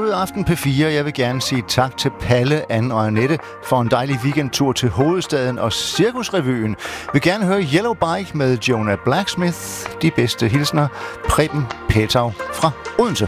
God aften P4. Jeg vil gerne sige tak til Palle, Anne og Annette for en dejlig weekendtur til hovedstaden og Cirkusrevyen. Vil gerne høre Yellow Bike med Jonah Blacksmith. De bedste hilsner, Preben Petau fra Odense.